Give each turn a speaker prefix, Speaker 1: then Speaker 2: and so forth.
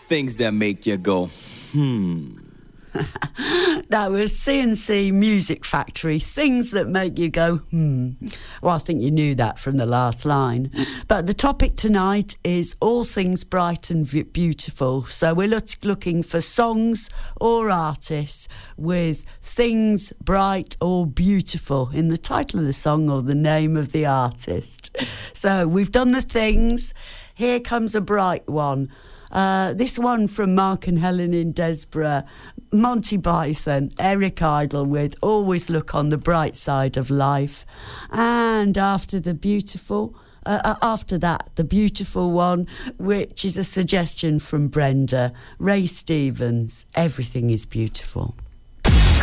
Speaker 1: things that make you go,
Speaker 2: That was C&C Music Factory, things that make you go, Well, I think you knew that from the last line. But the topic tonight is all things bright and beautiful. So we're looking for songs or artists with things bright or beautiful in the title of the song or the name of the artist. So we've done the things. Here comes a bright one. This one from Mark and Helen in Desborough, Monty Python, Eric Idle with Always Look on the Bright Side of Life. And after that, the beautiful one, which is a suggestion from Brenda, Ray Stevens, Everything is Beautiful.